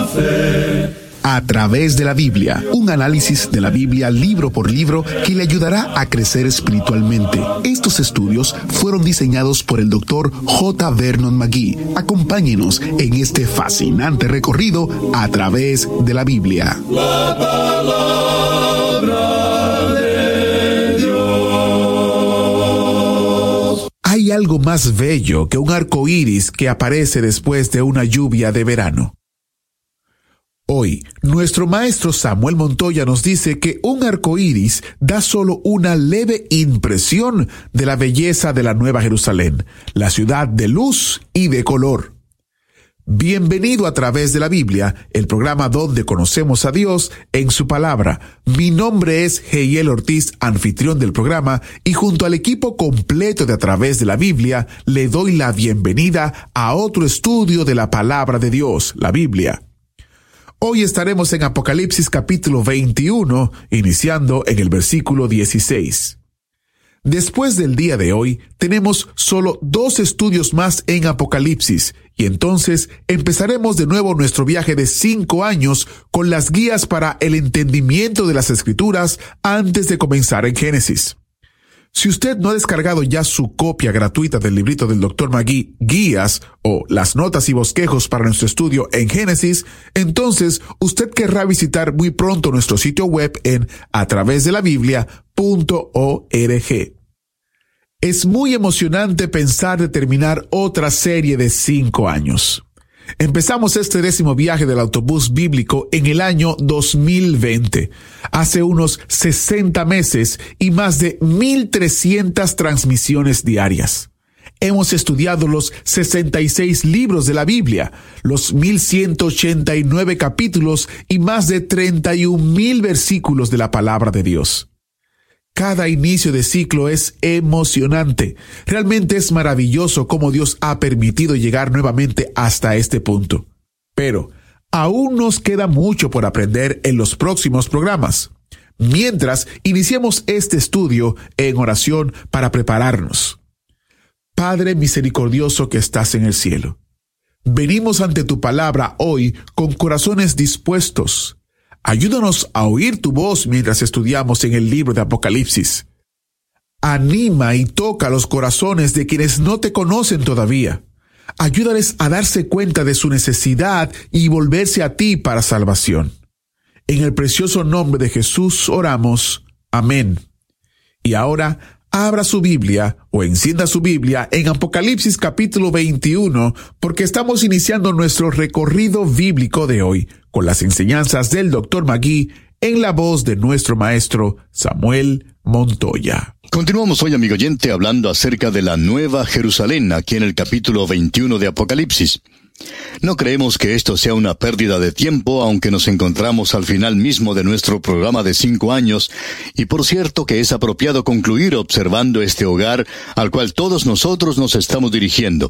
A través de la Biblia, un análisis de la Biblia libro por libro que le ayudará a crecer espiritualmente. Estos estudios fueron diseñados por el Dr. J. Vernon McGee. Acompáñenos en este fascinante recorrido a través de la Biblia. La palabra de Dios. Hay algo más bello que un arco iris que aparece después de una lluvia de verano. Hoy, nuestro maestro Samuel Montoya nos dice que un arco iris da solo una leve impresión de la belleza de la Nueva Jerusalén, la ciudad de luz y de color. Bienvenido a través de la Biblia, el programa donde conocemos a Dios en su palabra. Mi nombre es Heiel Ortiz, anfitrión del programa, y junto al equipo completo de A Través de la Biblia, le doy la bienvenida a otro estudio de la palabra de Dios, la Biblia. Hoy estaremos en Apocalipsis capítulo 21, iniciando en el versículo 16. Después del día de hoy, tenemos solo 2 estudios más en Apocalipsis, y entonces empezaremos de nuevo nuestro viaje de 5 años con las guías para el entendimiento de las Escrituras antes de comenzar en Génesis. Si usted no ha descargado ya su copia gratuita del librito del Dr. McGee, Guías o las notas y bosquejos para nuestro estudio en Génesis, entonces usted querrá visitar muy pronto nuestro sitio web en atravesdelabiblia.org. Es muy emocionante pensar de terminar otra serie de 5 años. Empezamos este 10º viaje del autobús bíblico en el año 2020, hace unos 60 meses y más de 1,300 transmisiones diarias. Hemos estudiado los 66 libros de la Biblia, los 1,189 capítulos y más de 31,000 versículos de la palabra de Dios. Cada inicio de ciclo es emocionante. Realmente es maravilloso cómo Dios ha permitido llegar nuevamente hasta este punto. Pero aún nos queda mucho por aprender en los próximos programas. Mientras iniciemos este estudio en oración para prepararnos. Padre misericordioso que estás en el cielo, venimos ante tu palabra hoy con corazones dispuestos. Ayúdanos a oír tu voz mientras estudiamos en el libro de Apocalipsis. Anima y toca los corazones de quienes no te conocen todavía. Ayúdales a darse cuenta de su necesidad y volverse a ti para salvación. En el precioso nombre de Jesús oramos. Amén. Y ahora, abra su Biblia o encienda su Biblia en Apocalipsis capítulo 21, porque estamos iniciando nuestro recorrido bíblico de hoy con las enseñanzas del Dr. McGee en la voz de nuestro maestro Samuel Montoya. Continuamos hoy, amigo oyente, hablando acerca de la Nueva Jerusalén, aquí en el capítulo 21 de Apocalipsis. No creemos que esto sea una pérdida de tiempo, aunque nos encontramos al final mismo de nuestro programa de 5 años, y por cierto que es apropiado concluir observando este hogar al cual todos nosotros nos estamos dirigiendo.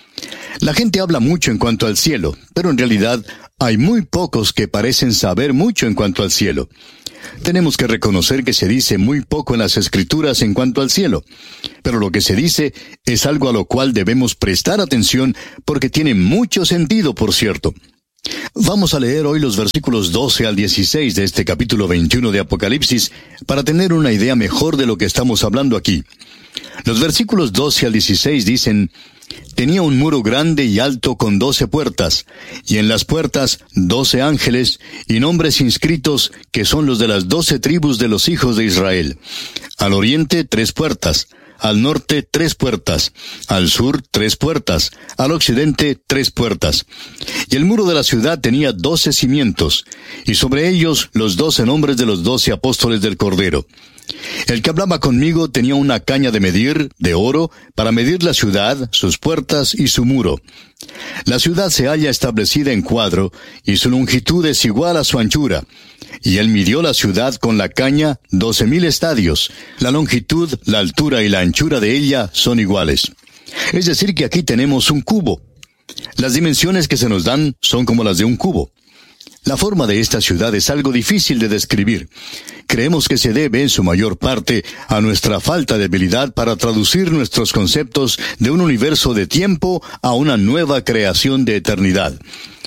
La gente habla mucho en cuanto al cielo, pero en realidad hay muy pocos que parecen saber mucho en cuanto al cielo. Tenemos que reconocer que se dice muy poco en las Escrituras en cuanto al cielo, pero lo que se dice es algo a lo cual debemos prestar atención porque tiene mucho sentido, por cierto. Vamos a leer hoy los versículos 12 al 16 de este capítulo 21 de Apocalipsis para tener una idea mejor de lo que estamos hablando aquí. Los versículos 12 al 16 dicen: Tenía un muro grande y alto con 12 puertas, y en las puertas 12 ángeles, y nombres inscritos que son los de las 12 tribus de los hijos de Israel. Al oriente 3 puertas, al norte 3 puertas, al sur 3 puertas, al occidente 3 puertas. Y el muro de la ciudad tenía 12 cimientos, y sobre ellos los 12 nombres de los 12 apóstoles del Cordero. El que hablaba conmigo tenía una caña de medir, de oro, para medir la ciudad, sus puertas y su muro. La ciudad se halla establecida en cuadro, y su longitud es igual a su anchura. Y él midió la ciudad con la caña 12,000 estadios. La longitud, la altura y la anchura de ella son iguales. Es decir que aquí tenemos un cubo. Las dimensiones que se nos dan son como las de un cubo. La forma de esta ciudad es algo difícil de describir. Creemos que se debe en su mayor parte a nuestra falta de habilidad para traducir nuestros conceptos de un universo de tiempo a una nueva creación de eternidad.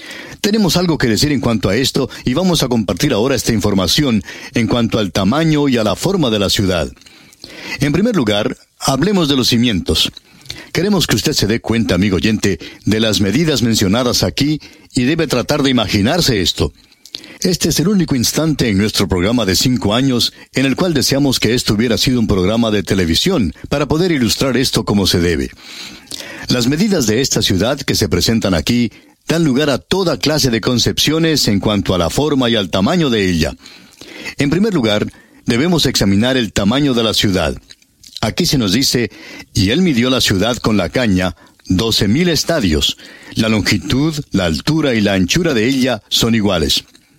Tenemos algo que decir en cuanto a esto y vamos a compartir ahora esta información en cuanto al tamaño y a la forma de la ciudad. En primer lugar, hablemos de los cimientos. Queremos que usted se dé cuenta, amigo oyente, de las medidas mencionadas aquí y debe tratar de imaginarse esto. Este es el único instante en nuestro programa de 5 años en el cual deseamos que esto hubiera sido un programa de televisión para poder ilustrar esto como se debe. Las medidas de esta ciudad que se presentan aquí dan lugar a toda clase de concepciones en cuanto a la forma y al tamaño de ella. En primer lugar, debemos examinar el tamaño de la ciudad. Aquí se nos dice, y él midió la ciudad con la caña, 12,000 estadios. La longitud, la altura y la anchura de ella son iguales.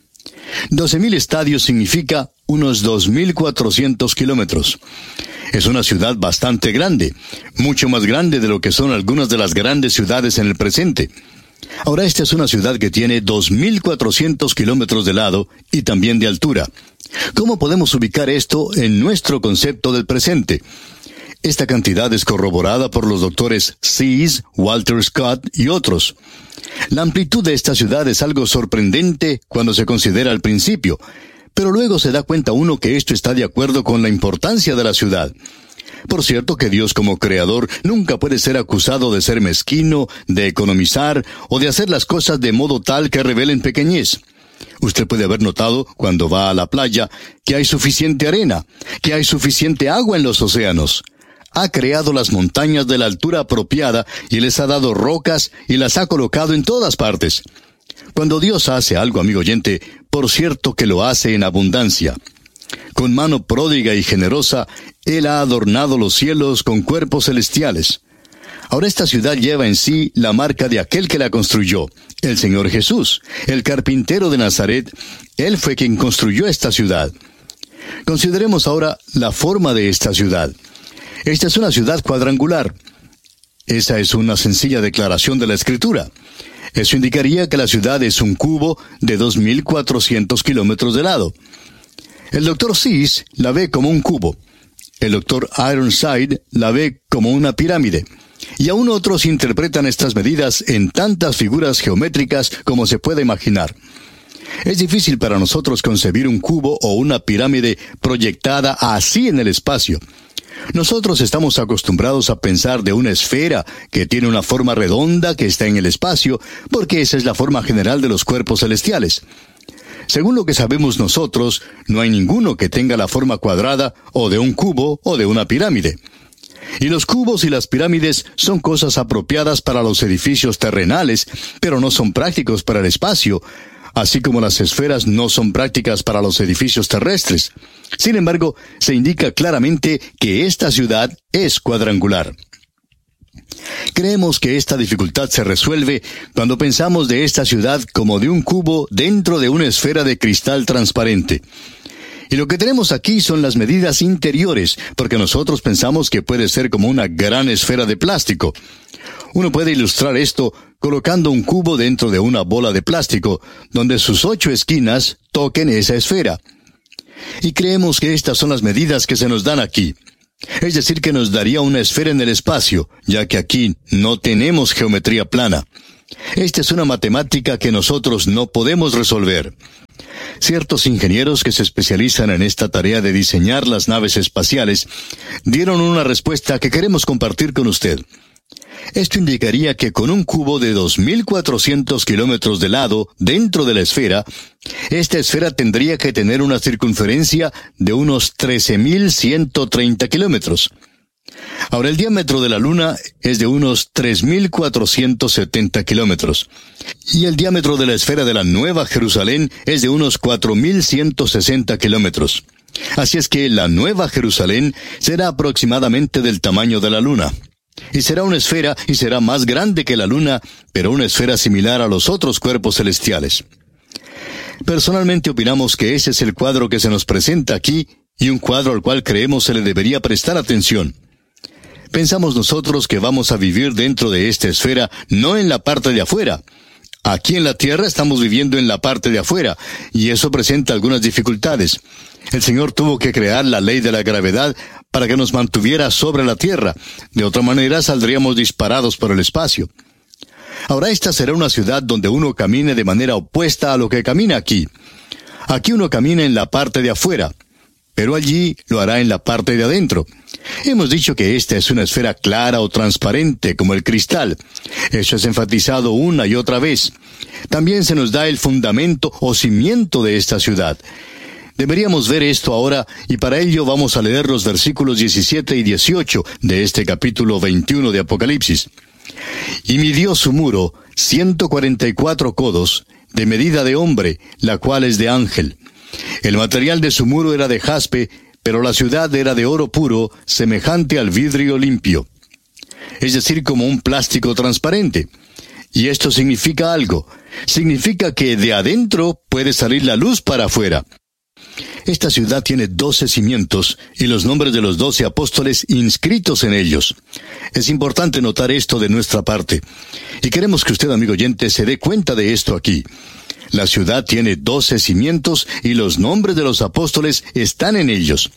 12,000 estadios significa unos 2,400 kilómetros. Es una ciudad bastante grande, mucho más grande de lo que son algunas de las grandes ciudades en el presente. Ahora esta es una ciudad que tiene 2,400 kilómetros de lado y también de altura. ¿Cómo podemos ubicar esto en nuestro concepto del presente? Esta cantidad es corroborada por los doctores Seas, Walter Scott y otros. La amplitud de esta ciudad es algo sorprendente cuando se considera al principio, pero luego se da cuenta uno que esto está de acuerdo con la importancia de la ciudad. Por cierto que Dios como creador nunca puede ser acusado de ser mezquino, de economizar o de hacer las cosas de modo tal que revelen pequeñez. Usted puede haber notado, cuando va a la playa, que hay suficiente arena, que hay suficiente agua en los océanos. Ha creado las montañas de la altura apropiada y les ha dado rocas y las ha colocado en todas partes. Cuando Dios hace algo, amigo oyente, por cierto que lo hace en abundancia. Con mano pródiga y generosa, Él ha adornado los cielos con cuerpos celestiales. Ahora esta ciudad lleva en sí la marca de aquel que la construyó, el Señor Jesús, el carpintero de Nazaret. Él fue quien construyó esta ciudad. Consideremos ahora la forma de esta ciudad. Esta es una ciudad cuadrangular. Esa es una sencilla declaración de la Escritura. Eso indicaría que la ciudad es un cubo de 2,400 kilómetros de lado. El doctor Seas la ve como un cubo. El doctor Ironside la ve como una pirámide. Y aún otros interpretan estas medidas en tantas figuras geométricas como se puede imaginar. Es difícil para nosotros concebir un cubo o una pirámide proyectada así en el espacio. Nosotros estamos acostumbrados a pensar de una esfera que tiene una forma redonda que está en el espacio, porque esa es la forma general de los cuerpos celestiales. Según lo que sabemos nosotros, no hay ninguno que tenga la forma cuadrada o de un cubo o de una pirámide. Y los cubos y las pirámides son cosas apropiadas para los edificios terrenales, pero no son prácticos para el espacio, así como las esferas no son prácticas para los edificios terrestres. Sin embargo, se indica claramente que esta ciudad es cuadrangular. Creemos que esta dificultad se resuelve cuando pensamos de esta ciudad como de un cubo dentro de una esfera de cristal transparente. Y lo que tenemos aquí son las medidas interiores, porque nosotros pensamos que puede ser como una gran esfera de plástico. Uno puede ilustrar esto colocando un cubo dentro de una bola de plástico, donde sus 8 esquinas toquen esa esfera. Y creemos que estas son las medidas que se nos dan aquí. Es decir, que nos daría una esfera en el espacio, ya que aquí no tenemos geometría plana. Esta es una matemática que nosotros no podemos resolver. Ciertos ingenieros que se especializan en esta tarea de diseñar las naves espaciales dieron una respuesta que queremos compartir con usted. Esto indicaría que con un cubo de 2,400 kilómetros de lado dentro de la esfera, esta esfera tendría que tener una circunferencia de unos 13,130 kilómetros. Ahora, el diámetro de la Luna es de unos 3,470 kilómetros. Y el diámetro de la esfera de la Nueva Jerusalén es de unos 4,160 kilómetros. Así es que la Nueva Jerusalén será aproximadamente del tamaño de la Luna. Y será una esfera y será más grande que la Luna, pero una esfera similar a los otros cuerpos celestiales. Personalmente opinamos que ese es el cuadro que se nos presenta aquí y un cuadro al cual creemos se le debería prestar atención. Pensamos nosotros que vamos a vivir dentro de esta esfera, no en la parte de afuera. Aquí en la Tierra estamos viviendo en la parte de afuera, y eso presenta algunas dificultades. El Señor tuvo que crear la ley de la gravedad para que nos mantuviera sobre la Tierra. De otra manera saldríamos disparados por el espacio. Ahora esta será una ciudad donde uno camine de manera opuesta a lo que camina aquí. Aquí uno camina en la parte de afuera, pero allí lo hará en la parte de adentro. Hemos dicho que esta es una esfera clara o transparente, como el cristal. Eso es enfatizado una y otra vez. También se nos da el fundamento o cimiento de esta ciudad. Deberíamos ver esto ahora, y para ello vamos a leer los versículos 17 y 18 de este capítulo 21 de Apocalipsis. Y midió su muro 144 codos, de medida de hombre, la cual es de ángel. El material de su muro era de jaspe, pero la ciudad era de oro puro, semejante al vidrio limpio. Es decir, como un plástico transparente. Y esto significa algo. Significa que de adentro puede salir la luz para afuera. Esta ciudad tiene 12 cimientos y los nombres de los 12 apóstoles inscritos en ellos. Es importante notar esto de nuestra parte. Y queremos que usted, amigo oyente, se dé cuenta de esto aquí. La ciudad tiene 12 cimientos y los nombres de los apóstoles están en ellos.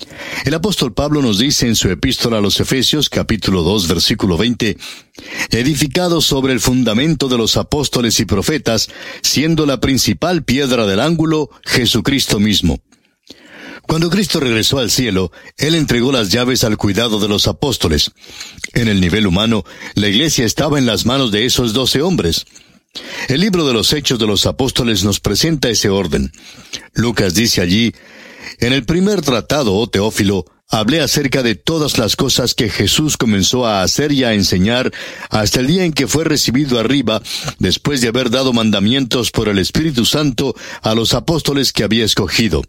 El apóstol Pablo nos dice en su epístola a los Efesios, capítulo 2, versículo 20, edificado sobre el fundamento de los apóstoles y profetas, siendo la principal piedra del ángulo, Jesucristo mismo. Cuando Cristo regresó al cielo, Él entregó las llaves al cuidado de los apóstoles. En el nivel humano, la iglesia estaba en las manos de esos 12 hombres. El libro de los Hechos de los Apóstoles nos presenta ese orden. Lucas dice allí, en el primer tratado, oh Teófilo, hablé acerca de todas las cosas que Jesús comenzó a hacer y a enseñar hasta el día en que fue recibido arriba, después de haber dado mandamientos por el Espíritu Santo a los apóstoles que había escogido.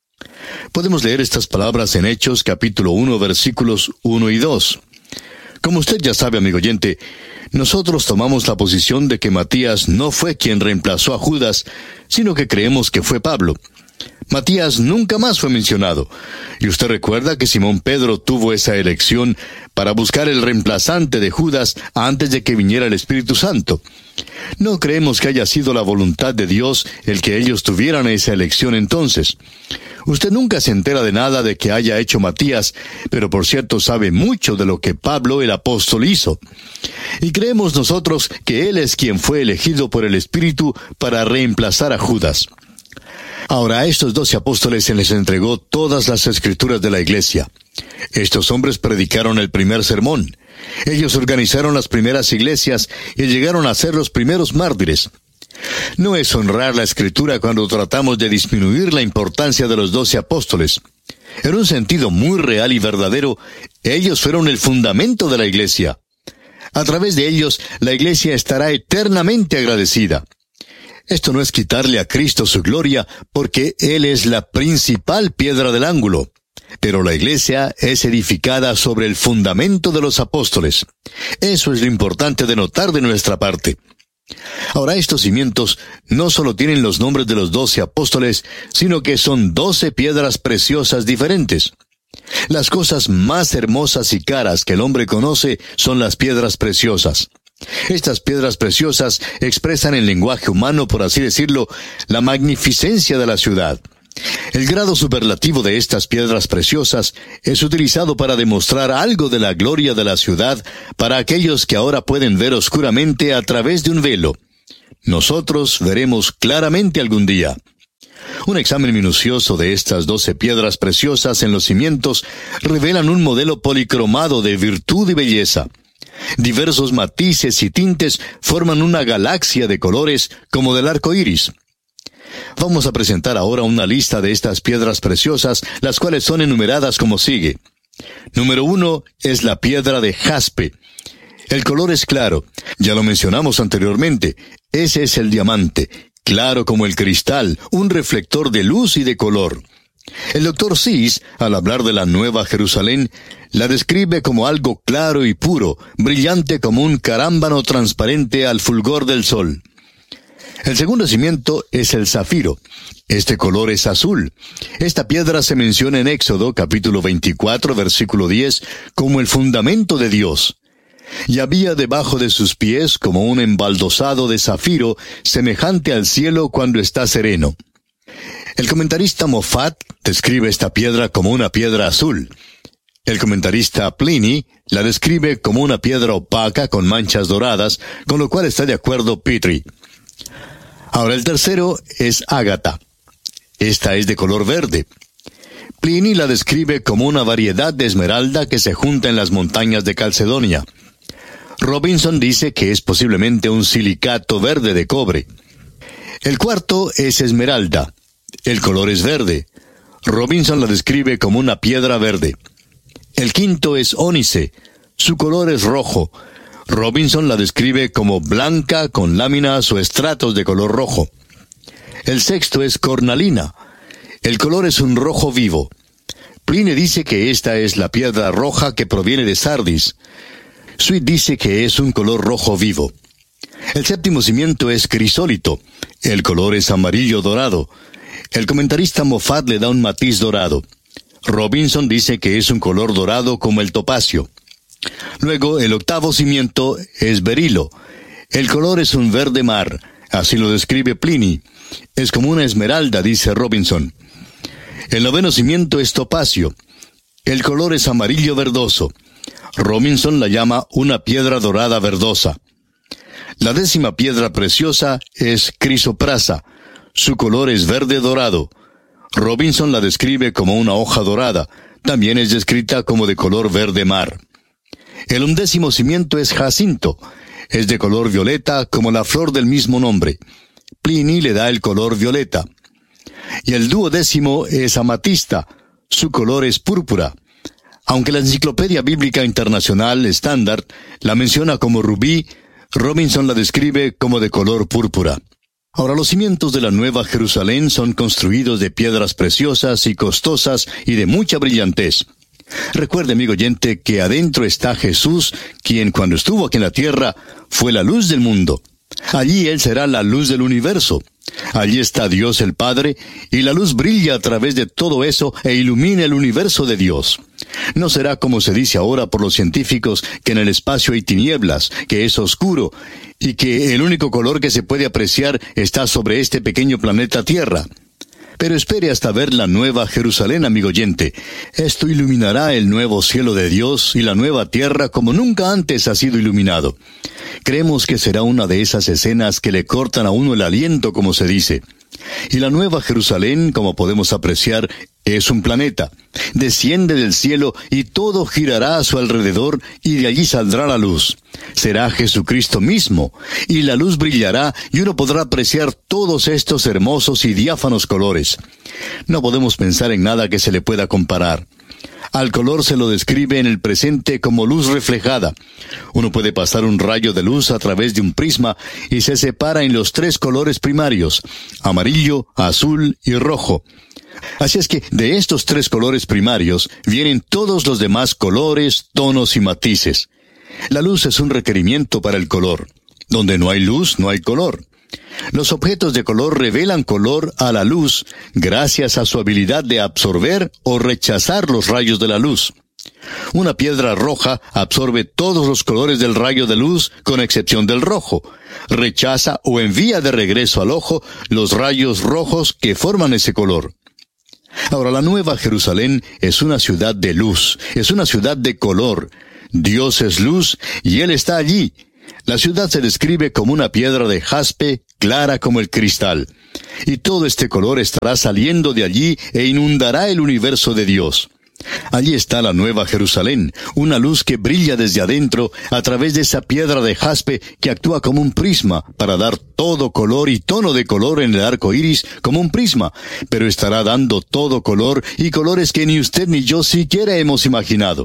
Podemos leer estas palabras en Hechos, capítulo 1, versículos 1 y 2. Como usted ya sabe, amigo oyente, nosotros tomamos la posición de que Matías no fue quien reemplazó a Judas, sino que creemos que fue Pablo. Matías nunca más fue mencionado. Y usted recuerda que Simón Pedro tuvo esa elección para buscar el reemplazante de Judas antes de que viniera el Espíritu Santo. No creemos que haya sido la voluntad de Dios el que ellos tuvieran esa elección entonces. Usted nunca se entera de nada de que haya hecho Matías, pero por cierto sabe mucho de lo que Pablo el apóstol hizo. Y creemos nosotros que él es quien fue elegido por el Espíritu para reemplazar a Judas. Ahora a estos 12 apóstoles se les entregó todas las escrituras de la iglesia. Estos hombres predicaron el primer sermón. Ellos organizaron las primeras iglesias y llegaron a ser los primeros mártires. No es honrar la escritura cuando tratamos de disminuir la importancia de los 12 apóstoles. En un sentido muy real y verdadero, ellos fueron el fundamento de la iglesia. A través de ellos, la iglesia estará eternamente agradecida. Esto no es quitarle a Cristo su gloria, porque Él es la principal piedra del ángulo. Pero la iglesia es edificada sobre el fundamento de los apóstoles. Eso es lo importante de notar de nuestra parte. Ahora estos cimientos no solo tienen los nombres de los 12 apóstoles, sino que son 12 piedras preciosas diferentes. Las cosas más hermosas y caras que el hombre conoce son las piedras preciosas. Estas piedras preciosas expresan en lenguaje humano, por así decirlo, la magnificencia de la ciudad. El grado superlativo de estas piedras preciosas es utilizado para demostrar algo de la gloria de la ciudad para aquellos que ahora pueden ver oscuramente a través de un velo. Nosotros veremos claramente algún día. Un examen minucioso de estas 12 piedras preciosas en los cimientos revelan un modelo policromado de virtud y belleza. Diversos matices y tintes forman una galaxia de colores como del arco iris. Vamos a presentar ahora una lista de estas piedras preciosas, las cuales son enumeradas como sigue. Número 1 es la piedra de jaspe. El color es claro. Ya lo mencionamos anteriormente. Ese es el diamante, claro como el cristal, un reflector de luz y de color. El Dr. Seuss, al hablar de la Nueva Jerusalén, la describe como algo claro y puro, brillante como un carámbano transparente al fulgor del sol. El segundo cimiento es el zafiro. Este color es azul. Esta piedra se menciona en Éxodo, capítulo 24, versículo 10, como el fundamento de Dios. Y había debajo de sus pies como un embaldosado de zafiro, semejante al cielo cuando está sereno. El comentarista Moffat describe esta piedra como una piedra azul. El comentarista Pliny La describe como una piedra opaca con manchas doradas, con lo cual está de acuerdo Petrie. Ahora el tercero es ágata. Esta es de color verde. Pliny la describe como una variedad de esmeralda que se junta en las montañas de Calcedonia. Robinson dice que es posiblemente un silicato verde de cobre. El cuarto es esmeralda. El color es verde. Robinson la describe como una piedra verde. El quinto es ónice. Su color es rojo. Robinson la describe como blanca con láminas o estratos de color rojo. El sexto es cornalina. El color es un rojo vivo. Pliny dice que esta es la piedra roja que proviene de Sardis. Sweet dice que es un color rojo vivo. El séptimo cimiento es crisólito. El color es amarillo dorado. El comentarista Moffat le da un matiz dorado. Robinson dice que es un color dorado como el topacio. Luego, el octavo cimiento es berilo. El color es un verde mar. Así lo describe Pliny. Es como una esmeralda, dice Robinson. El noveno cimiento es topacio. El color es amarillo verdoso. Robinson la llama una piedra dorada verdosa. La décima piedra preciosa es crisoprasa. Su color es verde dorado. Robinson la describe como una hoja dorada. También es descrita como de color verde mar. El undécimo cimiento es jacinto. Es de color violeta como la flor del mismo nombre. Pliny le da el color violeta. Y el duodécimo es amatista. Su color es púrpura. Aunque la Enciclopedia Bíblica Internacional estándar la menciona como rubí, Robinson la describe como de color púrpura. Ahora, los cimientos de la Nueva Jerusalén son construidos de piedras preciosas y costosas y de mucha brillantez. Recuerde, amigo oyente, que adentro está Jesús, quien cuando estuvo aquí en la tierra fue la luz del mundo. Allí Él será la luz del universo. Allí está Dios el Padre, y la luz brilla a través de todo eso e ilumina el universo de Dios. No será como se dice ahora por los científicos, que en el espacio hay tinieblas, que es oscuro, y que el único color que se puede apreciar está sobre este pequeño planeta Tierra. Pero espere hasta ver la Nueva Jerusalén, amigo oyente. Esto iluminará el nuevo cielo de Dios y la nueva tierra como nunca antes ha sido iluminado. Creemos que será una de esas escenas que le cortan a uno el aliento, como se dice. Y la Nueva Jerusalén, como podemos apreciar, es un planeta. Desciende del cielo y todo girará a su alrededor y de allí saldrá la luz. Será Jesucristo mismo, y la luz brillará y uno podrá apreciar todos estos hermosos y diáfanos colores. No podemos pensar en nada que se le pueda comparar. Al color se lo describe en el presente como luz reflejada. Uno puede pasar un rayo de luz a través de un prisma y se separa en los tres colores primarios: amarillo, azul y rojo. Así es que de estos tres colores primarios vienen todos los demás colores, tonos y matices. La luz es un requerimiento para el color. Donde no hay luz, no hay color. Los objetos de color revelan color a la luz gracias a su habilidad de absorber o rechazar los rayos de la luz. Una piedra roja absorbe todos los colores del rayo de luz con excepción del rojo. Rechaza o envía de regreso al ojo los rayos rojos que forman ese color. Ahora, la Nueva Jerusalén es una ciudad de luz, es una ciudad de color. Dios es luz y Él está allí. La ciudad se describe como una piedra de jaspe, clara como el cristal. Y todo este color estará saliendo de allí e inundará el universo de Dios. Allí está la Nueva Jerusalén, una luz que brilla desde adentro a través de esa piedra de jaspe que actúa como un prisma para dar todo color y tono de color en el arco iris como un prisma, pero estará dando todo color y colores que ni usted ni yo siquiera hemos imaginado.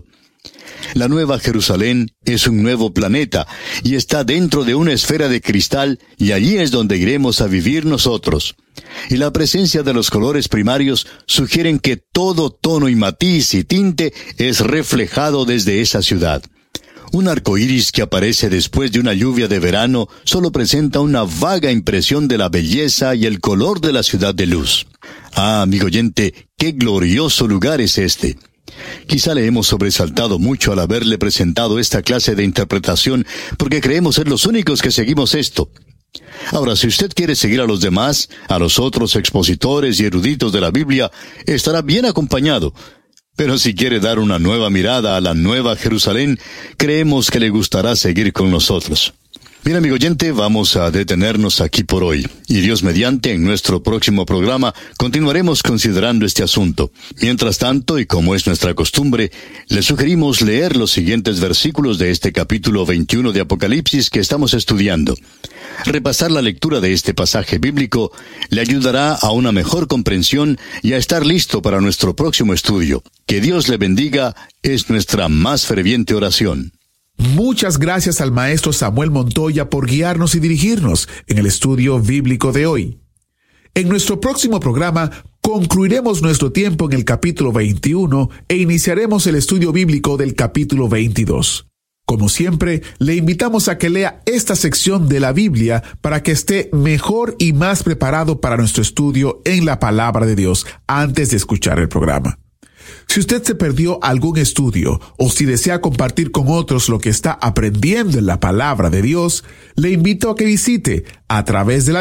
La Nueva Jerusalén es un nuevo planeta y está dentro de una esfera de cristal, y allí es donde iremos a vivir nosotros. Y la presencia de los colores primarios sugieren que todo tono y matiz y tinte es reflejado desde esa ciudad. Un arco iris que aparece después de una lluvia de verano solo presenta una vaga impresión de la belleza y el color de la ciudad de luz. Ah, amigo oyente, qué glorioso lugar es este. Quizá le hemos sobresaltado mucho al haberle presentado esta clase de interpretación, porque creemos ser los únicos que seguimos esto. Ahora, si usted quiere seguir a los demás, a los otros expositores y eruditos de la Biblia, estará bien acompañado. Pero si quiere dar una nueva mirada a la Nueva Jerusalén, creemos que le gustará seguir con nosotros. Bien, amigo oyente, vamos a detenernos aquí por hoy. Y Dios mediante, en nuestro próximo programa, continuaremos considerando este asunto. Mientras tanto, y como es nuestra costumbre, le sugerimos leer los siguientes versículos de este capítulo 21 de Apocalipsis que estamos estudiando. Repasar la lectura de este pasaje bíblico le ayudará a una mejor comprensión y a estar listo para nuestro próximo estudio. Que Dios le bendiga es nuestra más ferviente oración. Muchas gracias al maestro Samuel Montoya por guiarnos y dirigirnos en el estudio bíblico de hoy. En nuestro próximo programa concluiremos nuestro tiempo en el capítulo 21 e iniciaremos el estudio bíblico del capítulo 22. Como siempre, le invitamos a que lea esta sección de la Biblia para que esté mejor y más preparado para nuestro estudio en la palabra de Dios antes de escuchar el programa. Si usted se perdió algún estudio o si desea compartir con otros lo que está aprendiendo en la palabra de Dios, le invito a que visite a través de la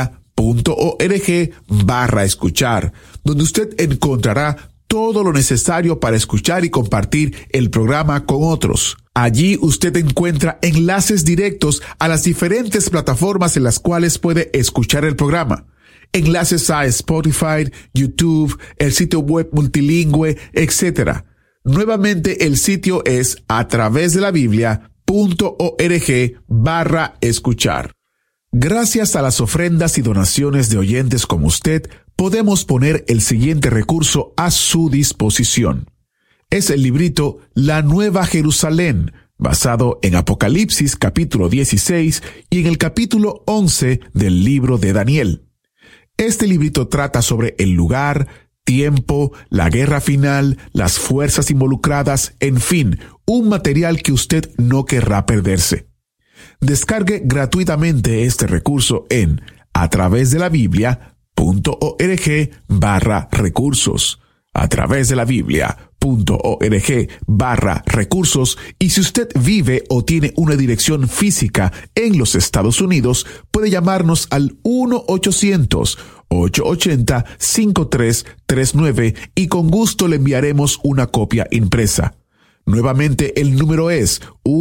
Biblia.org/escuchar, donde usted encontrará todo lo necesario para escuchar y compartir el programa con otros. Allí usted encuentra enlaces directos a las diferentes plataformas en las cuales puede escuchar el programa. Enlaces a Spotify, YouTube, el sitio web multilingüe, etc. Nuevamente el sitio es a través de la Biblia.org/escuchar. Gracias a las ofrendas y donaciones de oyentes como usted, podemos poner el siguiente recurso a su disposición. Es el librito La Nueva Jerusalén, basado en Apocalipsis capítulo 16 y en el capítulo 11 del libro de Daniel. Este librito trata sobre el lugar, tiempo, la guerra final, las fuerzas involucradas, en fin, un material que usted no querrá perderse. Descargue gratuitamente este recurso en a través de la Biblia.org/recursos. A través de la Biblia.org/recursos, y si usted vive o tiene una dirección física en los Estados Unidos, puede llamarnos al 1-800-880-5339 y con gusto le enviaremos una copia impresa. Nuevamente el número es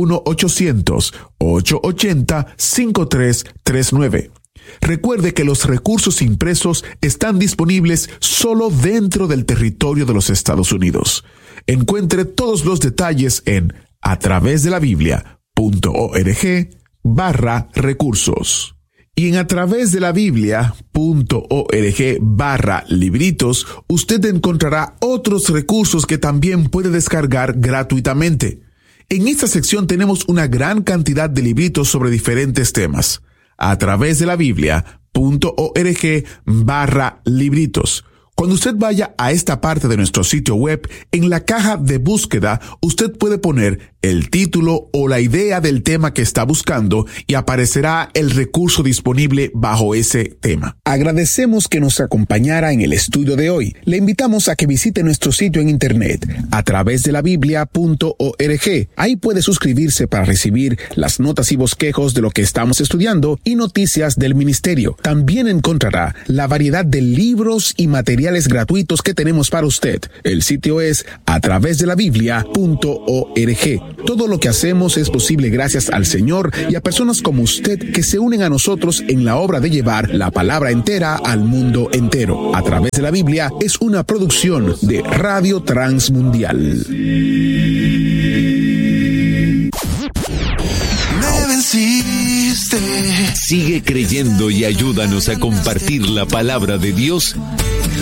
1-800-880-5339. Recuerde que los recursos impresos están disponibles solo dentro del territorio de los Estados Unidos. Encuentre todos los detalles en a través de la Biblia.org/recursos. Y en a través de la Biblia.org/libritos, usted encontrará otros recursos que también puede descargar gratuitamente. En esta sección tenemos una gran cantidad de libritos sobre diferentes temas. A través de la Biblia.org/libritos. Cuando usted vaya a esta parte de nuestro sitio web, en la caja de búsqueda, usted puede poner el título o la idea del tema que está buscando y aparecerá el recurso disponible bajo ese tema. Agradecemos que nos acompañara en el estudio de hoy. Le invitamos a que visite nuestro sitio en internet a través de la Biblia.org. Ahí puede suscribirse para recibir las notas y bosquejos de lo que estamos estudiando y noticias del ministerio. También encontrará la variedad de libros y materiales gratuitos que tenemos para usted. El sitio es a través de la Biblia.org. Todo lo que hacemos es posible gracias al Señor y a personas como usted que se unen a nosotros en la obra de llevar la palabra entera al mundo entero. A través de la Biblia es una producción de Radio Transmundial. Me venciste. Sigue creyendo y ayúdanos a compartir la palabra de Dios